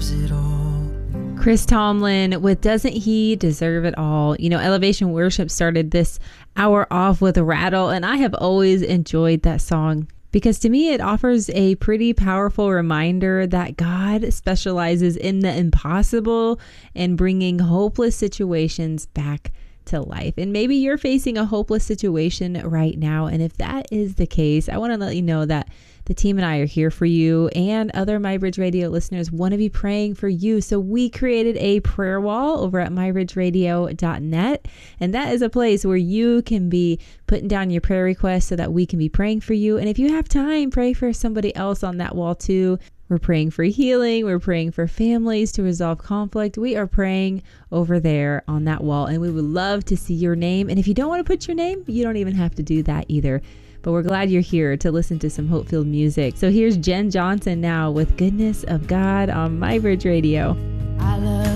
deserves it all. Chris Tomlin with Doesn't He Deserve It All? You know, Elevation Worship started this hour off with a rattle, and I have always enjoyed that song because to me it offers a pretty powerful reminder that God specializes in the impossible and bringing hopeless situations back to life. And maybe you're facing a hopeless situation right now, and if that is the case, I want to let you know that the team and I are here for you, and other MyBridge Radio listeners want to be praying for you. So we created a prayer wall over at mybridgeradio.net, and that is a place where you can be putting down your prayer requests so that we can be praying for you. And if you have time, pray for somebody else on that wall too. We're praying for healing. We're praying for families to resolve conflict. We are praying over there on that wall, and we would love to see your name. And if you don't want to put your name, you don't even have to do that either. But we're glad you're here to listen to some hope-filled music. So here's Jen Johnson now with Goodness of God on MyBridge Radio.